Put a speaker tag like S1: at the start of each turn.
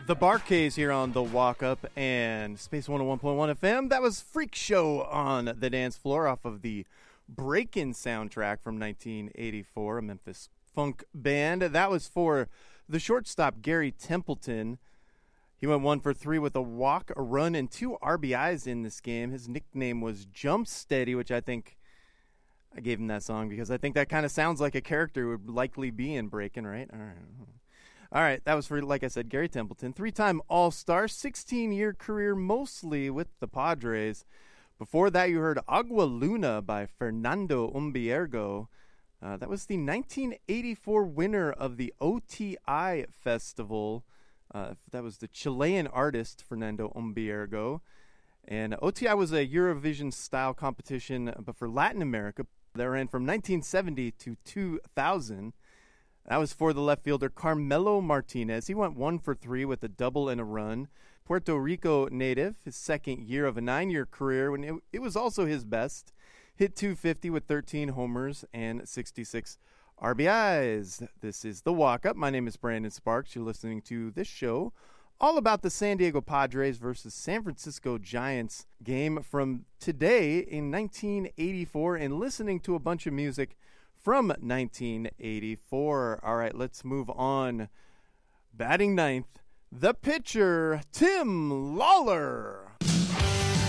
S1: The Bar-Kays here on The Walk Up and Space 101.1 FM. That was Freak Show on the Dance Floor off of the Breakin' soundtrack from 1984, a Memphis funk band. That was for the shortstop, Gary Templeton. He went 1 for 3 with a walk, a run, and 2 RBIs in this game. His nickname was Jump Steady, which I think I gave him that song because I think that kind of sounds like a character who would likely be in Breakin', right? All right, that was for, like I said, Gary Templeton. 3-time All-Star, 16-year career mostly with the Padres. Before that, you heard Agua Luna by Fernando Umbiergo. That was the 1984 winner of the OTI Festival. That was the Chilean artist, Fernando Umbiergo. And OTI was a Eurovision-style competition, but for Latin America. That ran from 1970 to 2000. That was for the left fielder Carmelo Martinez. He went 1 for 3 with a double and a run. Puerto Rico native, his second year of a 9-year career, when it was also his best. Hit .250 with 13 homers and 66 RBIs. This is The Walk Up. My name is Brandon Sparks. You're listening to this show all about the San Diego Padres versus San Francisco Giants game from today in 1984 and listening to a bunch of music from 1984. All right, let's move on. Batting ninth, the pitcher, Tim Lawler.